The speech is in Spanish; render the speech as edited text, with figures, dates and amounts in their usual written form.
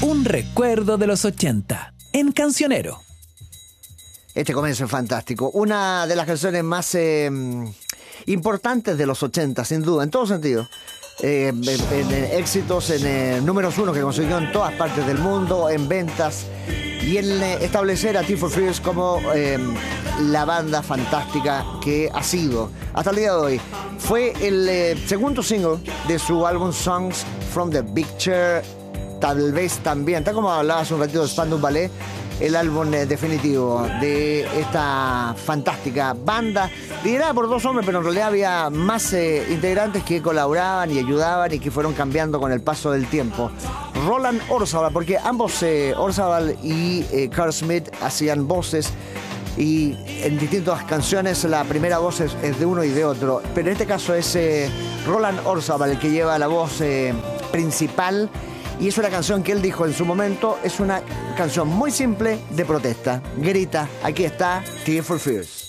Un recuerdo de los 80 en Cancionero. Este comienzo es fantástico. Una de las canciones más importantes de los 80, sin duda, en todo sentido. En éxitos, en números uno que consiguió en todas partes del mundo, en ventas y en establecer a Tears for Fears como la banda fantástica que ha sido hasta el día de hoy. Fue el segundo single de su álbum Songs from the Big Chair. Tal vez también, tal como hablaba hace un ratito de Spandau Ballet, el álbum definitivo de esta fantástica banda, liderada por dos hombres, pero en realidad había más integrantes que colaboraban y ayudaban y que fueron cambiando con el paso del tiempo. Roland Orzabal, porque ambos, Orzabal y Carl Smith, hacían voces, y en distintas canciones la primera voz es de uno y de otro, pero en este caso es Roland Orzabal el que lleva la voz principal. Y es una canción que él dijo en su momento, es una canción muy simple de protesta. Grita, aquí está Tears for Fears.